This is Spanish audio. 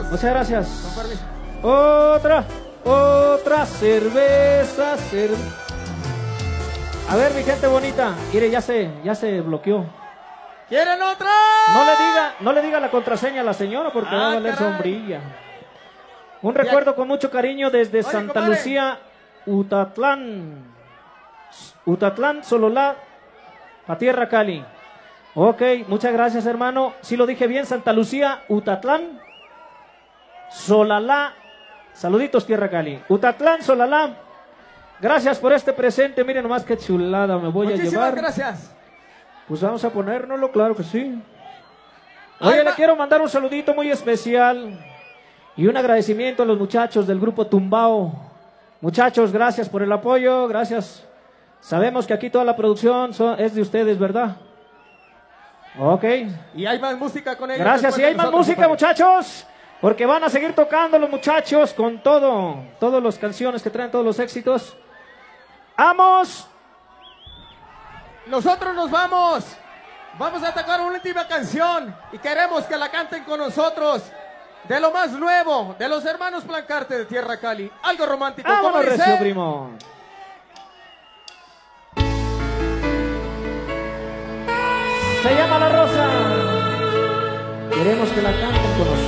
Muchas gracias. Otra cerveza. A ver, mi gente bonita. Mire, ya se bloqueó. ¿Quieren otra? No le diga la contraseña a la señora porque va a valer caray. sombrilla. Un recuerdo con mucho cariño desde Santa compadre. Lucía, Utatlán, Sololá, a Tierra Cali. Ok, muchas gracias, hermano. Si lo dije bien, Santa Lucía, Utatlán, Solalá. Saluditos, Tierra Cali. Utatlán, Solalá. Gracias por este presente. Miren nomás qué chulada me voy a llevar. Muchísimas gracias. Pues vamos a ponérnoslo, claro que sí. Oye, le quiero mandar un saludito muy especial y un agradecimiento a los muchachos del grupo Tumbao. Muchachos, gracias por el apoyo, gracias. Sabemos que aquí toda la producción es de ustedes, ¿verdad? Ok. Y hay más música con ellos. Gracias, y hay más música, muchachos, porque van a seguir tocando los muchachos con todas las canciones que traen, todos los éxitos. ¡Vamos! Nosotros nos vamos. Vamos a tocar una última canción y queremos que la canten con nosotros. De lo más nuevo, de los hermanos Plancarte de Tierra Cali. Algo romántico. ¡Vámonos, ¿Cómo dice? recio, primo! Se llama La Rosa. Queremos que la canten con nosotros.